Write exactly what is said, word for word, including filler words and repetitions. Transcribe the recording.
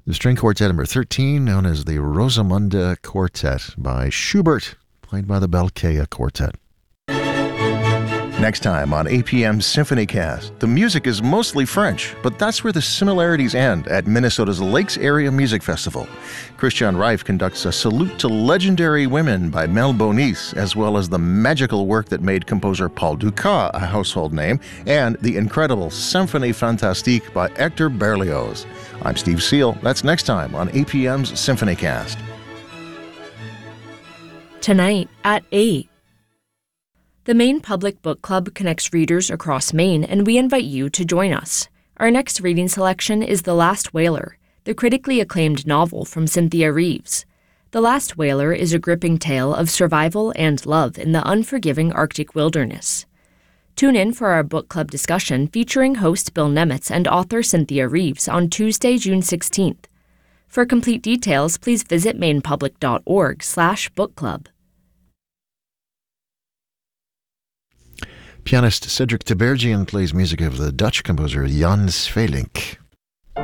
The string quartet number thirteen, known as the Rosamunde Quartet by Schubert, played by the Belkea Quartet. Next time on A P M's SymphonyCast, the music is mostly French, but that's where the similarities end at Minnesota's Lakes Area Music Festival. Christian Reif conducts a salute to legendary women by Mel Bonis, as well as the magical work that made composer Paul Dukas a household name, and the incredible Symphonie Fantastique by Hector Berlioz. I'm Steve Seal. That's next time on A P M's SymphonyCast. Tonight at eight. The Maine Public Book Club connects readers across Maine, and we invite you to join us. Our next reading selection is The Last Whaler, the critically acclaimed novel from Cynthia Reeves. The Last Whaler is a gripping tale of survival and love in the unforgiving Arctic wilderness. Tune in for our book club discussion featuring host Bill Nemitz and author Cynthia Reeves on Tuesday, June sixteenth. For complete details, please visit mainepublic.org slash book club. Pianist Cedric Tiberghien plays music of the Dutch composer Jan Svelink.